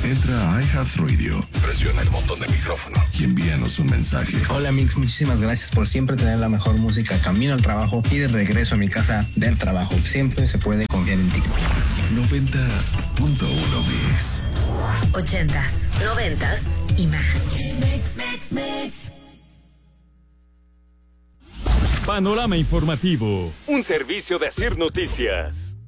Entra a iHeartRadio, presiona el botón de micrófono y envíanos un mensaje. Hola Mix, muchísimas gracias por siempre tener la mejor música camino al trabajo y de regreso a mi casa del trabajo. Siempre se puede confiar en ti. 90.1 Mix. 80s, 90s y más. Panorama informativo, un servicio de Asir Noticias.